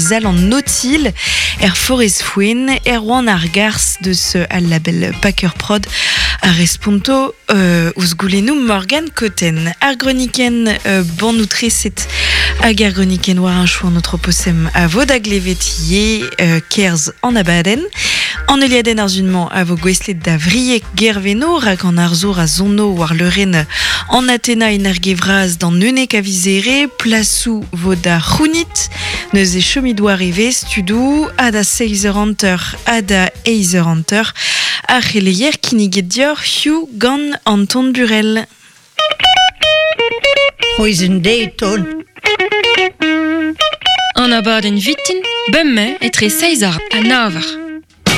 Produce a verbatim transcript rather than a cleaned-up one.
zal en nautil, er forez fouin, er oan ar gars de ce al label Packer Prod, a responto euh, ouz goulenou Morgan Cotten. Ar groniken euh, ban outreset hag ar groniken war un chou an notre possem a vod a glevetiye euh, kerz en abaden. En eliaden ar zunman a vo gweslet da vriek gerveno rak an ar zour a zono war leuren en Athena in ar gevraz dan neunek a vizere, plasou vo da c'hounit, neus e chomidouar eve studou, a da seizer hanter, a da eizer hanter, a c'heleier kiniget dior Hugh gant Anton Burel. Roizen deiton. An abadenn vitin, bemme etre seizar a navar.